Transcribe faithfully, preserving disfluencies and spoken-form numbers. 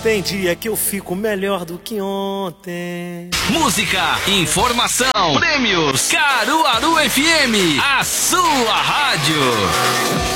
Tem dia que eu fico melhor do que ontem. Música, informação, prêmios. Caruaru F M, a sua rádio.